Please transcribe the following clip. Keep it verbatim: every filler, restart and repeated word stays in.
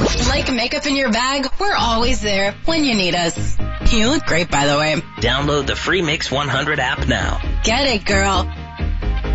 Like makeup in your bag, we're always there when you need us. You look great, by the way. Download the free Mix one hundred app now. Get it, girl.